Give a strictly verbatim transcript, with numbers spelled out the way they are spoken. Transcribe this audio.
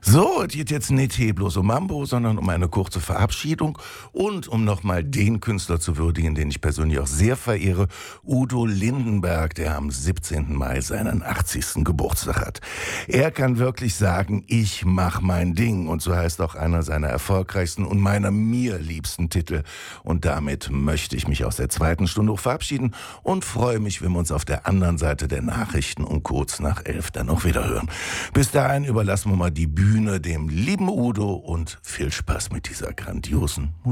So, es geht jetzt nicht hier bloß um Mambo, sondern um eine kurze Verabschiedung und um nochmal den Künstler zu würdigen, den ich persönlich auch sehr verehre, Udo Lindenberg, der am siebzehnten Mai seinen achtzigsten Geburtstag hat. Er kann wirklich sagen, ich mach mein Ding, und so heißt auch einer seiner erfolgreichsten und meiner mir liebsten Titel. Und damit möchte ich mich aus der zweiten Stunde auch verabschieden und freue mich, wenn wir uns auf der anderen Seite der Nachrichten um kurz nach elf dann noch wieder hören. Bis dahin überlassen wir mal die Bühne dem lieben Udo und viel Spaß mit dieser grandiosen Musik.